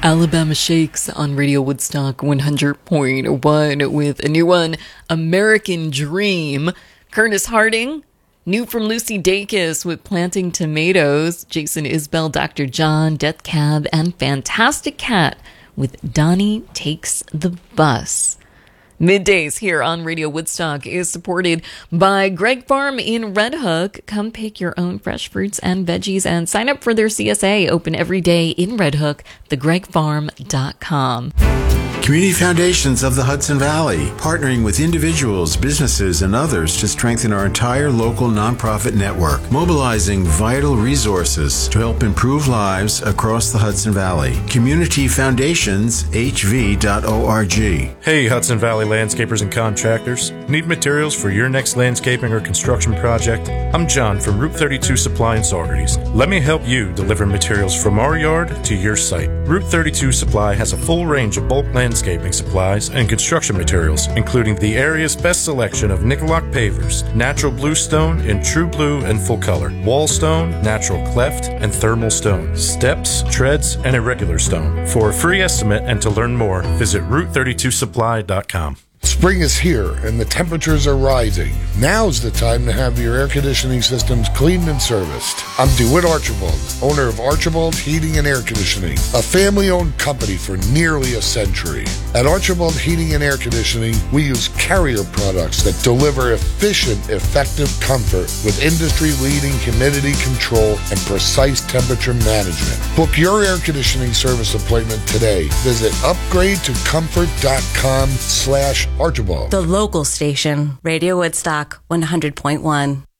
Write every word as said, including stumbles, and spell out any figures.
Alabama Shakes on Radio Woodstock one hundred point one with a new one, American Dream. Curtis Harding, new from Lucy Dacus with Planting Tomatoes. Jason Isbell, Doctor John, Death Cab, and Fantastic Cat with Donnie Takes the Bus. Middays here on Radio Woodstock is supported by Greg Farm in Red Hook. Come pick your own fresh fruits and veggies and sign up for their C S A, open every day in Red Hook, the greg farm dot com. Community Foundations of the Hudson Valley, partnering with individuals, businesses, and others to strengthen our entire local nonprofit network, mobilizing vital resources to help improve lives across the Hudson Valley. community foundations h v dot org. Hey, Hudson Valley landscapers and contractors. Need materials for your next landscaping or construction project? I'm John from Route thirty-two Supply in Saugerties. Let me help you deliver materials from our yard to your site. Route thirty-two Supply has a full range of bulk landscaping supplies and construction materials, including the area's best selection of Nicoloc pavers, natural blue stone in true blue and full color, wall stone, natural cleft, and thermal stone, steps, treads, and irregular stone. For a free estimate and to learn more, visit route thirty-two supply dot com. Spring is here and the temperatures are rising. Now's the time to have your air conditioning systems cleaned and serviced. I'm DeWitt Archibald, owner of Archibald Heating and Air Conditioning, a family-owned company for nearly a century. At Archibald Heating and Air Conditioning, we use Carrier products that deliver efficient, effective comfort with industry-leading humidity control and precise temperature management. Book your air conditioning service appointment today. Visit upgrade to comfort dot com slash Archibald. The local station, Radio Woodstock one hundred point one.